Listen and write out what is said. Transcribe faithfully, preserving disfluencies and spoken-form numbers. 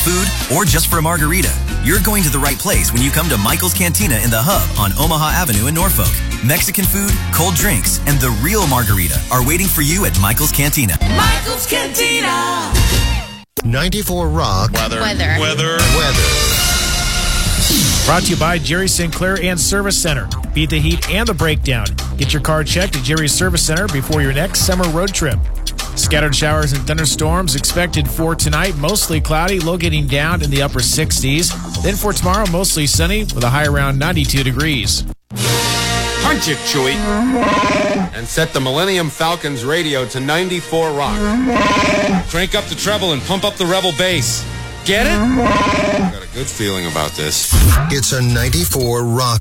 food, or just for a margarita, you're going to the right place when you come to Michael's Cantina in the Hub on Omaha Avenue in Norfolk. Mexican food, cold drinks, and the real margarita are waiting for you at Michael's Cantina. Michael's Cantina. ninety-four Rock. Weather. Weather. Weather. Weather. Brought to you by Jerry Sinclair and Service Center. Beat the heat and the breakdown. Get your car checked at Jerry's Service Center before your next summer road trip. Scattered showers and thunderstorms expected for tonight. Mostly cloudy, low getting down in the upper sixties. Then for tomorrow, mostly sunny with a high around ninety-two degrees. Punch it, Chewie. And set the Millennium Falcon's radio to ninety-four Rock. Crank up the treble and pump up the Rebel bass. Get it? Got a good feeling about this. It's a ninety-four Rock